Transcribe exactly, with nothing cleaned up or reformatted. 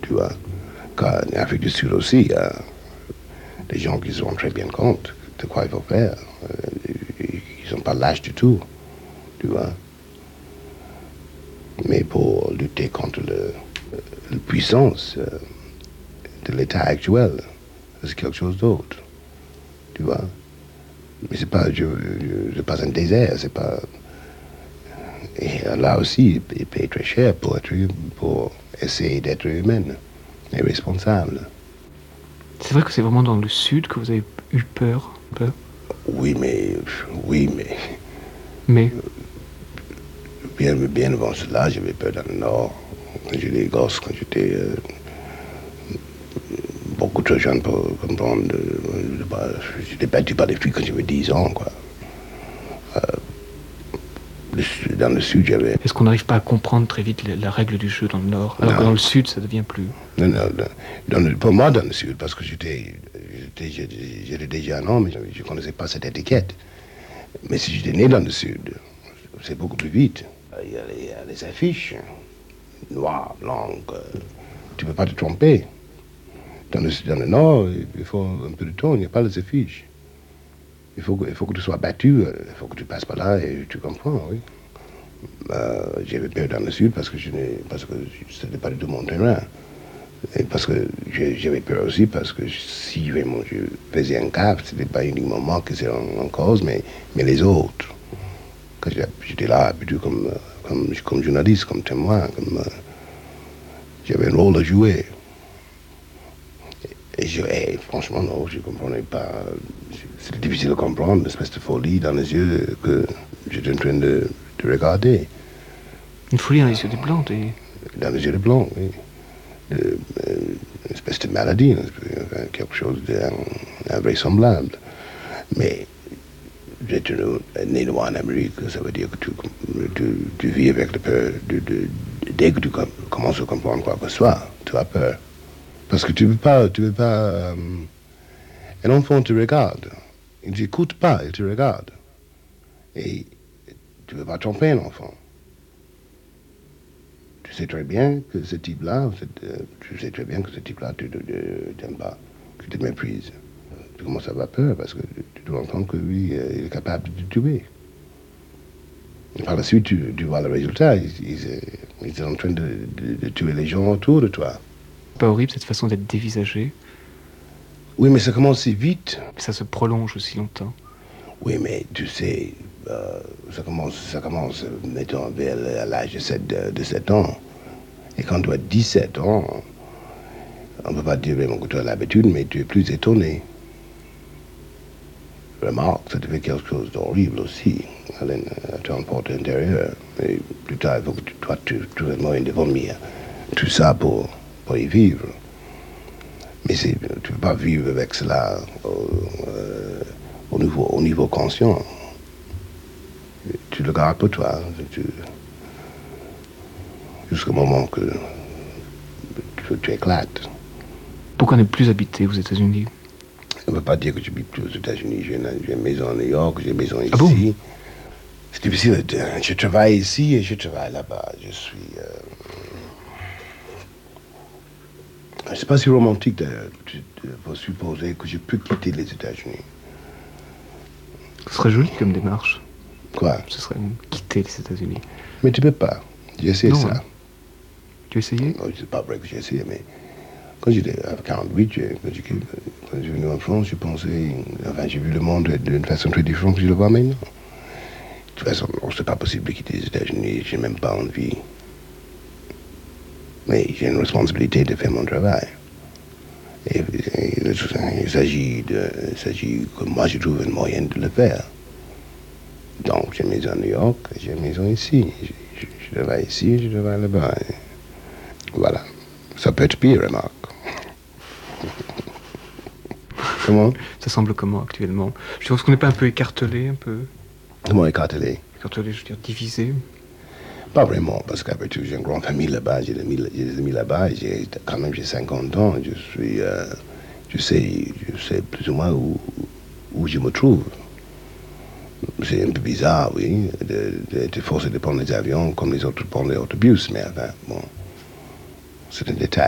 tu vois. Car en Afrique du Sud aussi, il y a des gens qui se rendent très bien compte de quoi il faut faire. Ils n'ont pas l'âge du tout, tu vois. Mais pour lutter contre le, la puissance de l'État actuel, c'est quelque chose d'autre, tu vois. Mais c'est pas, je, je, c'est pas un désert, c'est pas. Et là aussi, il paye très cher pour être, pour essayer d'être humain et responsable. C'est vrai que c'est vraiment dans le sud que vous avez eu peur, un peu. Oui, mais, oui, mais. Mais. Bien, bien avant cela, j'avais peur dans le nord. Quand j'étais des gosses, quand j'étais euh, beaucoup trop jeune pour comprendre. Euh, j'étais battu par les filles quand j'avais dix ans, quoi. Euh, le, dans le sud, j'avais. Est-ce qu'on n'arrive pas à comprendre très vite la, la règle du jeu dans le nord? Alors non. Que dans le sud, ça devient plus. Non, non, non. Dans le, pour moi, dans le sud, parce que j'étais, j'étais, j'étais déjà un homme, je ne connaissais pas cette étiquette. Mais si j'étais né dans le sud, c'est beaucoup plus vite. Il y a les, il y a les affiches, noires, blanches, euh, tu ne peux pas te tromper. Dans le, dans le nord, il faut un peu de temps, il n'y a pas les affiches. Il faut, il faut que tu sois battu, il faut que tu passes par là et tu comprends, oui. Euh, j'avais peur dans le sud parce que je parce que ce n'était pas du tout mon terrain. Et parce que j'avais peur aussi parce que si vraiment je faisais un cap, ce n'était pas uniquement moi qui était en, en cause, mais, mais les autres. Quand j'étais là, plutôt comme, comme, comme journaliste, comme témoin, comme, euh, j'avais un rôle à jouer. Et, je, et franchement, non, je ne comprenais pas. C'était difficile de comprendre, une espèce de folie dans les yeux que j'étais en train de, de regarder. Une folie dans les yeux des Blancs, et... Dans les yeux des Blancs, oui. De, une espèce de maladie, quelque chose d'invraisemblable. Mais j'étais né en Amérique, ça veut dire que tu, tu, tu vis avec la peur. De, de, de, dès que tu com commences à comprendre quoi que ce soit, tu as peur. Parce que tu ne peux pas. Tu peux pas euh, un enfant te regarde. Il ne t'écoute pas, il te regarde. Et tu ne peux pas tromper un enfant. Tu sais très bien que ce type-là, euh, tu sais très bien que ce type-là, tu n'aimes pas, que tu te méprises. Tu commences à avoir peur parce que tu dois entendre que lui, euh, il est capable de te tuer. Et par la suite, tu, tu vois le résultat. Il, il, il est en train de, de, de tuer les gens autour de toi. Pas horrible cette façon d'être dévisagé. Oui, mais ça commence si vite. Ça se prolonge aussi longtemps. Oui, mais tu sais, euh, ça commence, ça commence, mettons, vers l'âge de sept, de sept ans. Et quand tu as dix-sept ans, on ne peut pas dire vraiment que tu as l'habitude, mais tu es plus étonné. Remarque, ça te fait quelque chose d'horrible aussi, à ton porte intérieur. Et plus tard, il faut que tu, toi, tu trouves un moyen de vomir tout ça pour, pour y vivre. Mais tu ne peux pas vivre avec cela au, euh, au, niveau, au niveau conscient. Tu le gardes pour toi, tu, jusqu'au moment que tu, tu éclates. Pourquoi ne plus habiter aux États-Unis? Ça ne veut pas dire que je vis plus aux États-Unis. J'ai une, une maison à New York, j'ai une maison ici. Ah bon? C'est difficile. De, je travaille ici et je travaille là-bas. Je suis... Euh, je ne sais pas si romantique de, de, de supposer que je peux quitter les États-Unis. Ce serait joli comme démarche. Quoi? Ce serait quitter les États-Unis. Mais tu ne peux pas. J'ai essayé non, ça. Hein. Tu as essayé? Non, c'est pas vrai que j'ai essayé, mais quand j'étais à quarante-huit, quand je suis venu en France, je pensais, enfin, j'ai vu le monde d'une façon très différente que je le vois maintenant. De toute façon, non, c'est pas possible de quitter les États-Unis, j'ai même pas envie. Mais j'ai une responsabilité de faire mon travail. Et, et, il s'agit de, il s'agit que moi je trouve un moyen de le faire. Donc j'ai une maison à New York, j'ai une maison ici. Je, je, je travaille ici, je travaille là-bas. Voilà. Ça peut être pire, remarque. Comment? Ça semble comment actuellement? Je pense qu'on n'est pas un peu écartelé, un peu. Comment écartelé? Écartelé, je veux dire divisé. Pas vraiment, parce qu'après tout, j'ai une grande famille là-bas, j'ai des amis, des amis là-bas, j'ai quand même j'ai cinquante ans, je suis, euh, je sais, je sais plus ou moins où, où je me trouve. C'est un peu bizarre, oui, d'être forcé de prendre les avions comme les autres prennent les autobus, mais enfin, bon, c'est un détail.